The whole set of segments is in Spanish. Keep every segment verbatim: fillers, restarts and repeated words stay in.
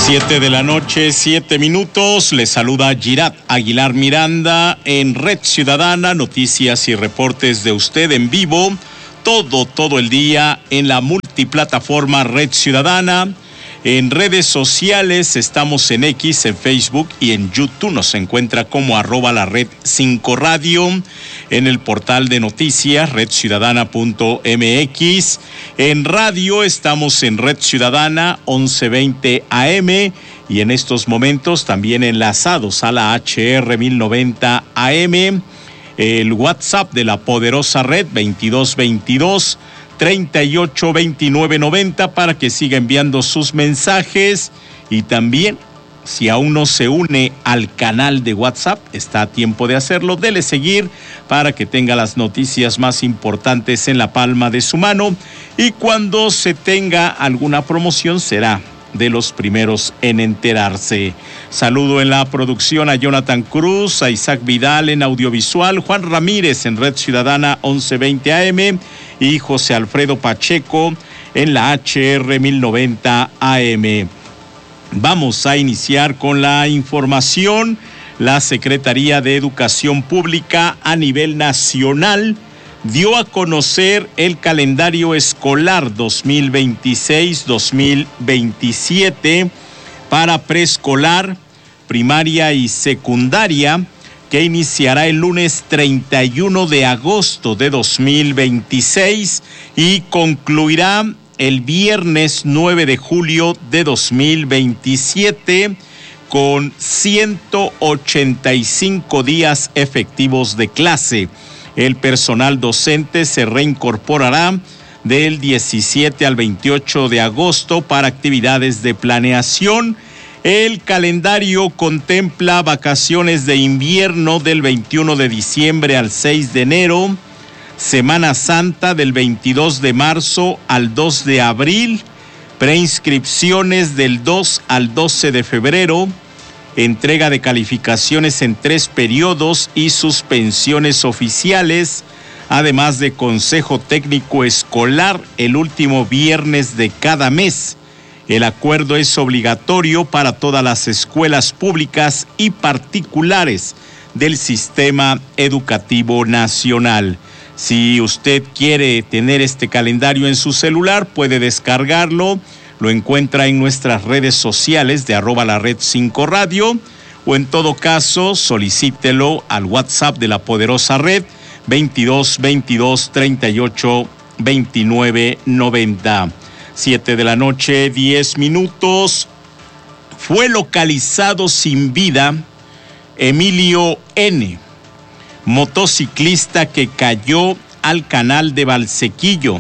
Siete de la noche, siete minutos. Les saluda Girat Aguilar Miranda en Red Ciudadana, noticias y reportes de usted en vivo, todo, todo el día en la multiplataforma Red Ciudadana. En redes sociales estamos en X, en Facebook y en YouTube. Nos encuentra como arroba la red cinco radio. En el portal de noticias red ciudadana punto m x. En radio estamos en Red Ciudadana once veinte A M y en estos momentos también enlazados a la H R mil noventa A M. El WhatsApp de la poderosa red veintidós veintidós treinta y ocho veintinueve noventa para que siga enviando sus mensajes. Y también, si aún no se une al canal de WhatsApp, está a tiempo de hacerlo. Dele seguir para que tenga las noticias más importantes en la palma de su mano. Y cuando se tenga alguna promoción, será de los primeros en enterarse. Saludo en la producción a Jonathan Cruz, a Isaac Vidal en audiovisual, Juan Ramírez en Red Ciudadana once veinte A M y José Alfredo Pacheco en la H R mil noventa A M. Vamos a iniciar con la información. La Secretaría de Educación Pública a nivel nacional dio a conocer el calendario escolar dos mil veintiséis dos mil veintisiete para preescolar, primaria y secundaria, que iniciará el lunes treinta y uno de agosto de dos mil veintiséis y concluirá el viernes nueve de julio de dos mil veintisiete con ciento ochenta y cinco días efectivos de clase. El personal docente se reincorporará del diecisiete al veintiocho de agosto para actividades de planeación. El calendario contempla vacaciones de invierno del veintiuno de diciembre al seis de enero, Semana Santa del veintidós de marzo al dos de abril, preinscripciones del dos al doce de febrero, entrega de calificaciones en tres periodos y suspensiones oficiales, además de consejo técnico escolar el último viernes de cada mes. El acuerdo es obligatorio para todas las escuelas públicas y particulares del sistema educativo nacional. Si usted quiere tener este calendario en su celular, puede descargarlo. Lo encuentra en nuestras redes sociales de arroba la red cinco radio o en todo caso solicítelo al WhatsApp de la poderosa red veintidós veintidós treinta y ocho veintinueve noventa. Siete de la noche, diez minutos. Fue localizado sin vida Emilio N., motociclista que cayó al canal de Valsequillo.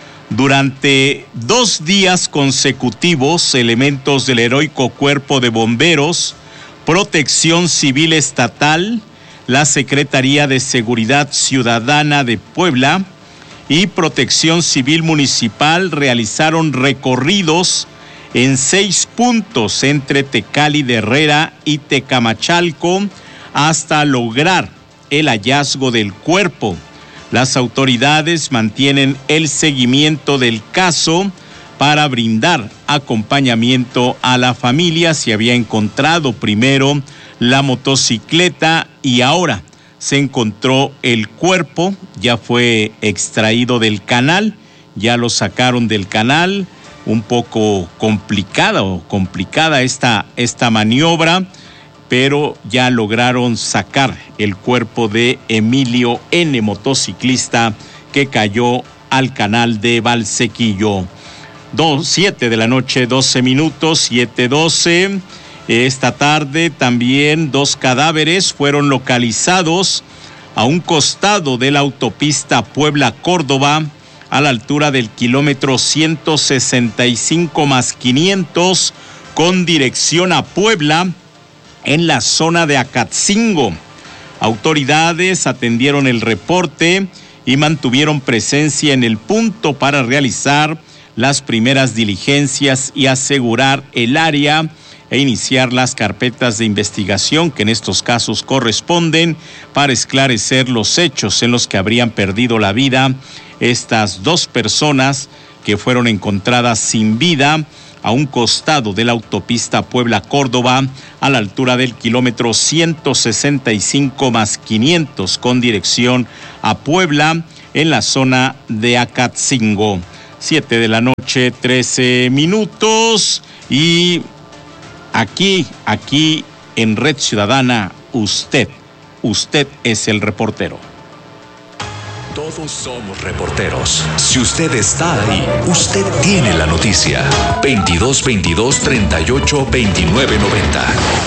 Durante dos días consecutivos, elementos del heroico Cuerpo de Bomberos, Protección Civil Estatal, la Secretaría de Seguridad Ciudadana de Puebla y Protección Civil Municipal realizaron recorridos en seis puntos entre Tecali de Herrera y Tecamachalco hasta lograr el hallazgo del cuerpo. Las autoridades mantienen el seguimiento del caso para brindar acompañamiento a la familia. Se había encontrado primero la motocicleta y ahora se encontró el cuerpo. Ya fue extraído del canal, ya lo sacaron del canal. Un poco complicada o complicada esta, esta maniobra, pero ya lograron sacar el cuerpo de Emilio N., motociclista que cayó al canal de Valsequillo. Dos, siete de la noche, doce minutos, siete doce. Esta tarde también dos cadáveres fueron localizados a un costado de la autopista Puebla-Córdoba, a la altura del kilómetro ciento sesenta y cinco más quinientos, con dirección a Puebla, en la zona de Acatzingo. Autoridades atendieron el reporte y mantuvieron presencia en el punto para realizar las primeras diligencias y asegurar el área e iniciar las carpetas de investigación que en estos casos corresponden para esclarecer los hechos en los que habrían perdido la vida estas dos personas que fueron encontradas sin vida a un costado de la autopista Puebla-Córdoba, a la altura del kilómetro ciento sesenta y cinco más quinientos con dirección a Puebla, en la zona de Acatzingo. Siete de la noche, trece minutos, y aquí, aquí en Red Ciudadana, usted, usted es el reportero. Todos somos reporteros. Si usted está ahí, usted tiene la noticia. veintidós veintidós treinta y ocho veintinueve noventa.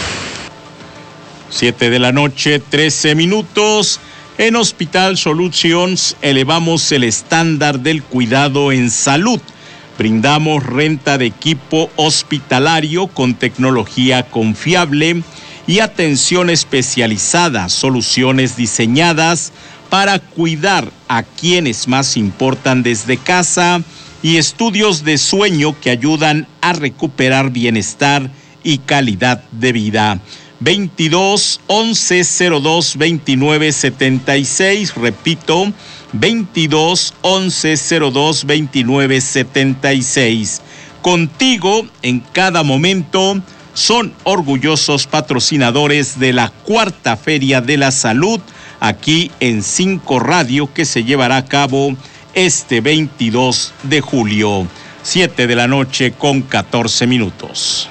Siete de la noche, trece minutos. En Hospital Solutions elevamos el estándar del cuidado en salud. Brindamos renta de equipo hospitalario con tecnología confiable y atención especializada, soluciones diseñadas para cuidar a quienes más importan desde casa y estudios de sueño que ayudan a recuperar bienestar y calidad de vida. veintidós once cero dos veintinueve setenta y seis, repito, veintidós once cero dos veintinueve setenta y seis. Contigo en cada momento. Son orgullosos patrocinadores de la Cuarta Feria de la Salud, aquí en Cinco Radio, que se llevará a cabo este veintidós de julio, siete de la noche con catorce minutos.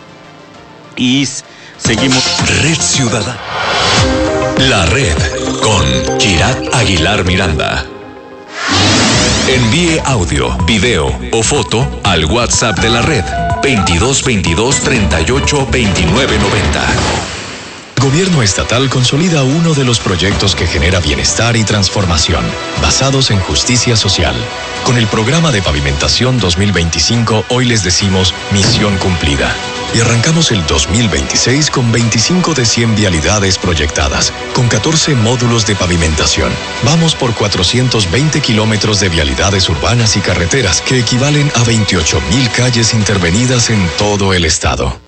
Y seguimos. Red Ciudadana. La red con Girat Aguilar Miranda. Envíe audio, video o foto al WhatsApp de la red veintidós veintidós treinta y ocho veintinueve noventa. Gobierno estatal consolida uno de los proyectos que genera bienestar y transformación, basados en justicia social. Con el programa de pavimentación dos mil veinticinco, hoy les decimos misión cumplida. Y arrancamos el dos mil veintiséis con veinticinco de cien vialidades proyectadas, con catorce módulos de pavimentación. Vamos por cuatrocientos veinte kilómetros de vialidades urbanas y carreteras, que equivalen a veintiocho mil calles intervenidas en todo el estado.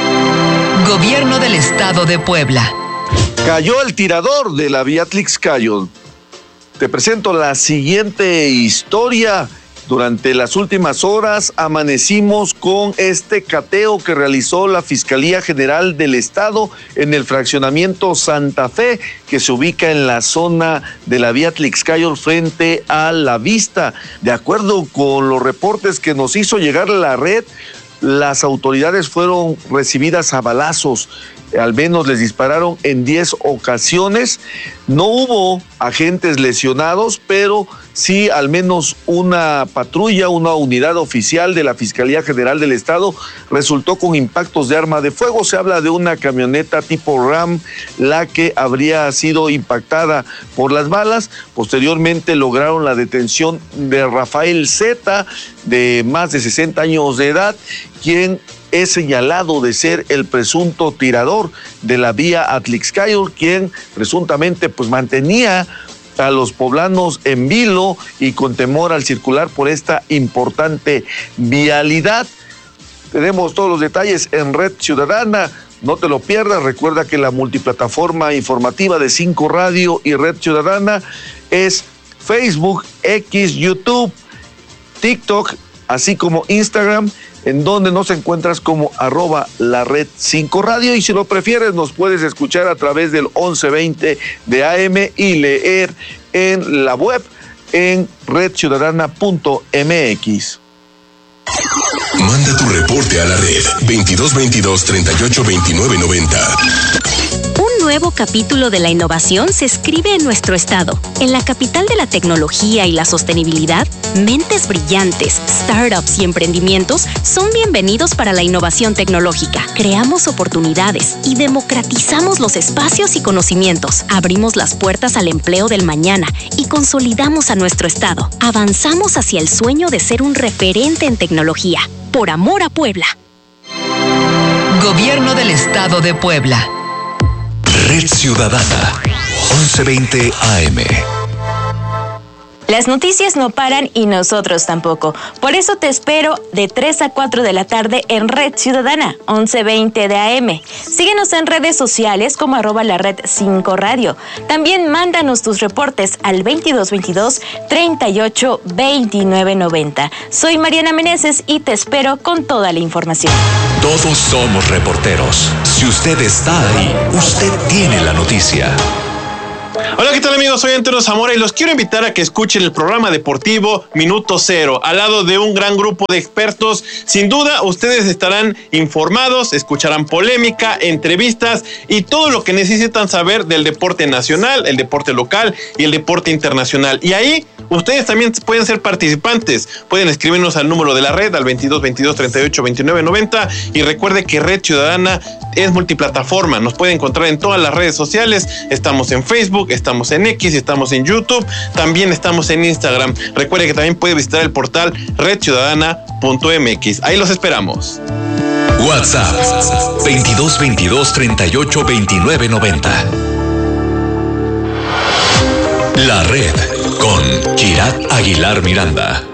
Gobierno del Estado de Puebla. Cayó el tirador de la vía Atlixcáyotl. Te presento la siguiente historia. Durante las últimas horas amanecimos con este cateo que realizó la Fiscalía General del Estado en el fraccionamiento Santa Fe, que se ubica en la zona de la vía Atlixcáyotl frente a La Vista. De acuerdo con los reportes que nos hizo llegar la red, las autoridades fueron recibidas a balazos. Al menos les dispararon en diez ocasiones. No hubo agentes lesionados, pero sí al menos una patrulla, una unidad oficial de la Fiscalía General del Estado resultó con impactos de arma de fuego. Se habla de una camioneta tipo RAM, la que habría sido impactada por las balas. Posteriormente lograron la detención de Rafael Z, de más de sesenta años de edad, quien es señalado de ser el presunto tirador de la vía Atlixcáyotl, quien presuntamente pues mantenía a los poblanos en vilo y con temor al circular por esta importante vialidad. Tenemos todos los detalles en Red Ciudadana. No te lo pierdas. Recuerda que la multiplataforma informativa de Cinco Radio y Red Ciudadana es Facebook, X, YouTube, TikTok, así como Instagram, en donde nos encuentras como arroba la red cinco radio, y si lo prefieres nos puedes escuchar a través del once veinte de A M y leer en la web en red ciudadana punto m x. Manda tu reporte a la red veintidós veintidós treinta y ocho veintinueve noventa. Un nuevo capítulo de la innovación se escribe en nuestro estado. En la capital de la tecnología y la sostenibilidad, mentes brillantes, startups y emprendimientos son bienvenidos para la innovación tecnológica. Creamos oportunidades y democratizamos los espacios y conocimientos. Abrimos las puertas al empleo del mañana y consolidamos a nuestro estado. Avanzamos hacia el sueño de ser un referente en tecnología. Por amor a Puebla. Gobierno del Estado de Puebla. Red Ciudadana, once veinte A M. Las noticias no paran y nosotros tampoco. Por eso te espero de tres a cuatro de la tarde en Red Ciudadana, once veinte de A M. Síguenos en redes sociales como arroba la red cinco radio. También mándanos tus reportes al veintidós veintidós treinta y ocho veintinueve noventa. Soy Mariana Meneses y te espero con toda la información. Todos somos reporteros. Si usted está ahí, usted tiene la noticia. Hola, ¿qué tal amigos? Soy Antonio Zamora y los quiero invitar a que escuchen el programa deportivo Minuto Cero, al lado de un gran grupo de expertos. Sin duda, ustedes estarán informados, escucharán polémica, entrevistas y todo lo que necesitan saber del deporte nacional, el deporte local y el deporte internacional. Y ahí ustedes también pueden ser participantes. Pueden escribirnos al número de la red, al veintidós veintidós treinta y ocho veintinueve noventa. Y recuerde que Red Ciudadana es multiplataforma. Nos puede encontrar en todas las redes sociales. Estamos en Facebook, estamos en X, estamos en YouTube, también estamos en Instagram. Recuerde que también puede visitar el portal red ciudadana punto m x. Ahí los esperamos. WhatsApp veintidós veintidós treinta y ocho veintinueve noventa. La Red con Girat Aguilar Miranda.